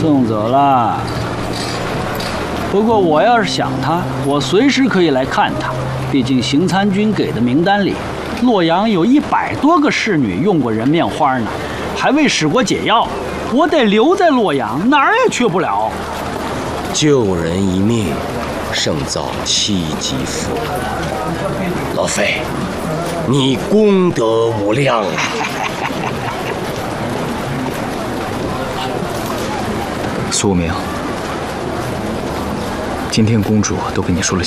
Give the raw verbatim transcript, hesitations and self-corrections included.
送走了。不过我要是想他，我随时可以来看他。毕竟行参军给的名单里，洛阳有一百多个侍女用过人面花呢，还未使过解药。我得留在洛阳，哪儿也去不了。 救人一命，胜造七级浮屠。老费，你功德无量啊！ 苏无名，今天公主都跟你说了